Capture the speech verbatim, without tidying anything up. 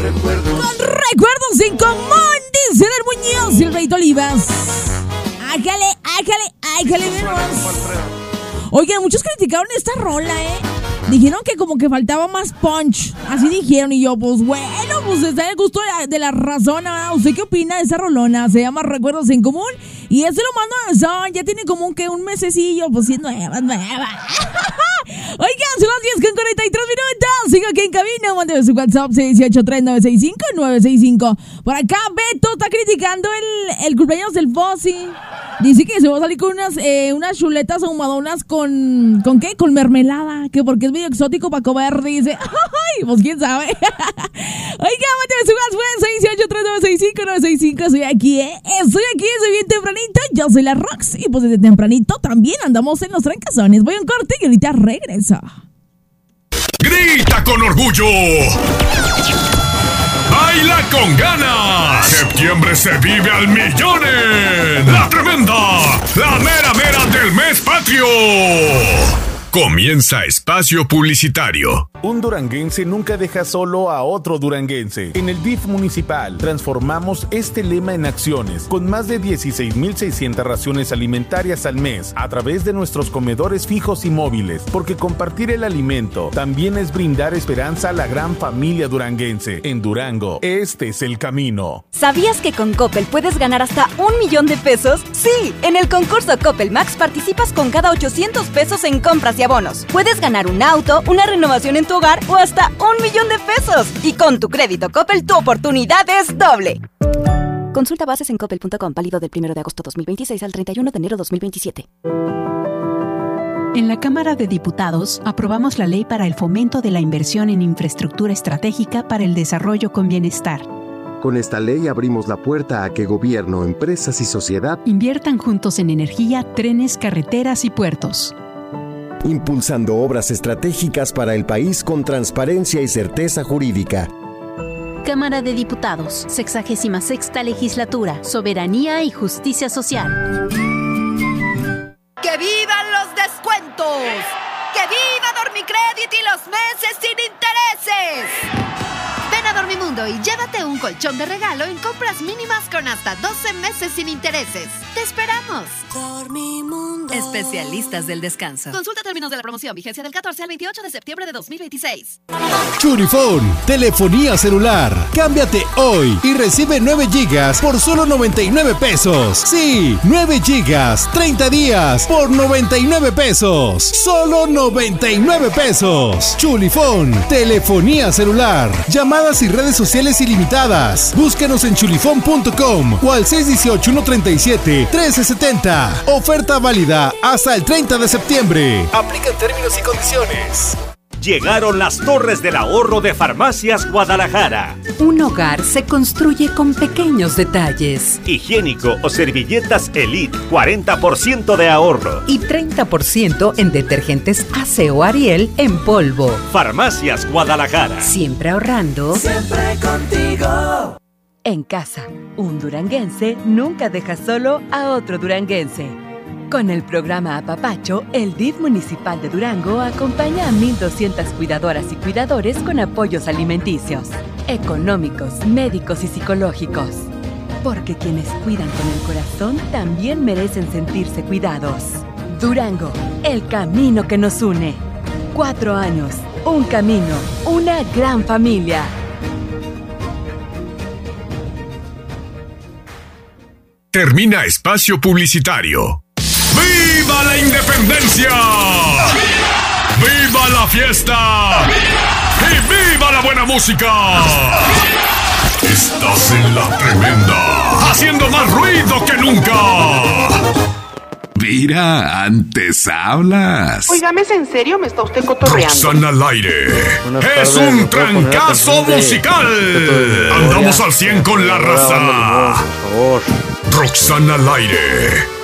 recuerdos. Con recuerdos en común, dice del Muñoz y el Rey Olivas. Ájale, ájale, ájale, menos. Oigan, muchos criticaron esta rola, ¿eh? Dijeron que como que faltaba más punch. Así dijeron y yo, pues bueno, pues está el gusto de la, de la razón, ¿verdad? ¿Usted qué opina de esa rolona? Se llama Recuerdos en Común y ese lo mando a son. Ya tiene como que un mesecillo, pues siendo nueva, nueva. Oigan, son las diez con cuarenta y tres minutos. Sigo aquí en cabina. Mándeme su WhatsApp seis ocho tres nueve seis cinco nueve seis cinco. Por acá Beto está criticando el, el cumpleaños del Fossi. Dice que se va a salir con unas, eh, unas chuletas ahumadonas con... ¿Con qué? Con mermelada. Que porque es medio exótico para comer. Dice, ay, pues quién sabe. Oiga, mándeme su WhatsApp seis ocho tres nueve seis cinco nueve seis cinco. Estoy aquí, ¿eh? Estoy aquí, soy bien tempranito. Yo soy la Rox. Y pues desde tempranito también andamos en los trancazones. Voy a un corte y ahorita regreso. ¡Grita con orgullo! ¡Baila con ganas! ¡Septiembre se vive al millón en La Tremenda! ¡La mera mera del mes patrio! Comienza Espacio Publicitario. Un duranguense nunca deja solo a otro duranguense. En el D I F municipal transformamos este lema en acciones con más de dieciséis mil seiscientas raciones alimentarias al mes a través de nuestros comedores fijos y móviles, porque compartir el alimento también es brindar esperanza a la gran familia duranguense. En Durango, este es el camino. ¿Sabías que con Coppel puedes ganar hasta un millón de pesos? Sí, en el concurso Coppel Max participas con cada ochocientos pesos en compras y abonos. Puedes ganar un auto, una renovación en tu hogar o hasta un millón de pesos. Y con tu crédito Coppel, tu oportunidad es doble. Consulta bases en coppel punto com, válido del primero de agosto dos mil veintiséis al treinta y uno de enero dos mil veintisiete. En la Cámara de Diputados aprobamos la Ley para el Fomento de la Inversión en Infraestructura Estratégica para el Desarrollo con Bienestar. Con esta ley abrimos la puerta a que gobierno, empresas y sociedad inviertan juntos en energía, trenes, carreteras y puertos, impulsando obras estratégicas para el país con transparencia y certeza jurídica. Cámara de Diputados, sexagésima sexta Legislatura, Soberanía y Justicia Social. ¡Que vivan los descuentos! ¡Que viva Dormicrédito y los meses sin intereses! Ven a Dormimundo y llévate un colchón de regalo en compras mínimas con hasta doce meses sin intereses. ¡Te esperamos! Dormimundo. Especialistas del descanso. Consulta términos de la promoción. Vigencia del catorce al veintiocho de septiembre de dos mil veintiséis. Chulifón, telefonía celular. Cámbiate hoy y recibe nueve gigas por solo noventa y nueve pesos. Sí, nueve gigas, treinta días por noventa y nueve pesos. Solo noventa y nueve pesos. Chulifón, telefonía celular. Llamadas y redes sociales ilimitadas. Búscanos en chulifón punto com o al seis uno ocho, uno tres siete, uno tres siete cero. Oferta válida hasta el treinta de septiembre. Aplican términos y condiciones. Llegaron las Torres del Ahorro de Farmacias Guadalajara. Un hogar se construye con pequeños detalles. Higiénico o servilletas Elite, cuarenta por ciento de ahorro. Y treinta por ciento en detergentes Aseo Ariel en polvo. Farmacias Guadalajara. Siempre ahorrando. Siempre contigo. En casa, un duranguense nunca deja solo a otro duranguense. Con el programa Apapacho, el D I F municipal de Durango acompaña a mil doscientas cuidadoras y cuidadores con apoyos alimenticios, económicos, médicos y psicológicos. Porque quienes cuidan con el corazón también merecen sentirse cuidados. Durango, el camino que nos une. Cuatro años, un camino, una gran familia. Termina Espacio Publicitario. ¡Viva la independencia! ¡Viva la fiesta! ¡Y viva la buena música! Estás en La Tremenda, haciendo más ruido que nunca. Mira, antes hablas. Óigame, ¿es en serio? ¿Me está usted cotorreando? Roxanne al aire. Es un trancazo musical. Andamos al cien con la raza. Roxanne al aire.